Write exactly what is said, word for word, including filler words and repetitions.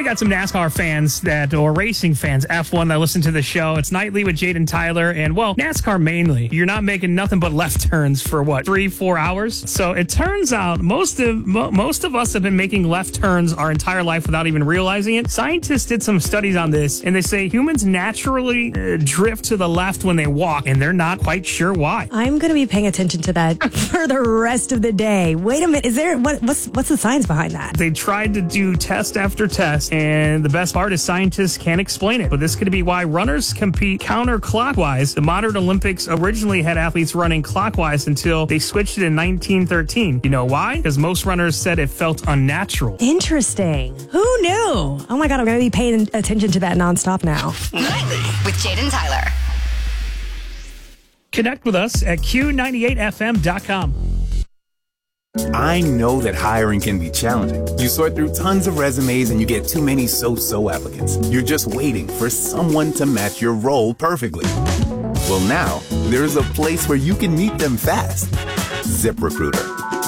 we got some NASCAR fans that, or racing fans, F one, that listen to the show. It's Nightly with Jaden Tyler, and, well, NASCAR mainly. You're not making nothing but left turns for, what, three, four hours? So it turns out most of mo- most of us have been making left turns our entire life without even realizing it. Scientists did some studies on this, and they say humans naturally uh, drift to the left when they walk, and they're not quite sure why. I'm going to be paying attention to that for the rest of the day. Wait a minute. Is there, what, what's, what's the science behind that? They tried to do test after test, and the best part is scientists can't explain it. But this could be why runners compete counterclockwise. The modern Olympics originally had athletes running clockwise until they switched it in nineteen thirteen. You know why? Because most runners said it felt unnatural. Interesting. Who knew? Oh my God, I'm going to be paying attention to that nonstop now. Nightly with Jaden Tyler. Connect with us at Q ninety-eight F M dot com. I know that hiring can be challenging. You sort through tons of resumes and you get too many so-so applicants. You're just waiting for someone to match your role perfectly. Well, now there's a place where you can meet them fast. ZipRecruiter.